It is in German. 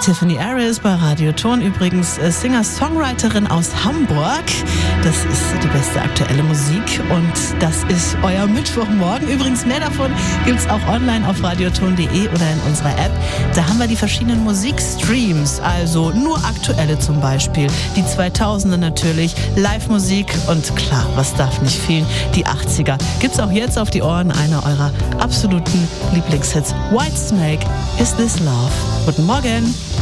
Tiffany Aris bei Radio Ton, übrigens Singer-Songwriterin aus Hamburg. Das ist die beste aktuelle Musik und das ist euer Mittwochmorgen. Übrigens, mehr davon gibt's auch online auf radioton.de oder in unserer App. Da haben wir die verschiedenen Musikstreams, also nur aktuelle zum Beispiel, die 2000er natürlich, Live-Musik und klar, was darf nicht fehlen, die 80er. Gibt's auch jetzt auf die Ohren, einer eurer absoluten Lieblingshits. Whitesnake, Is This Love? Guten Morgen.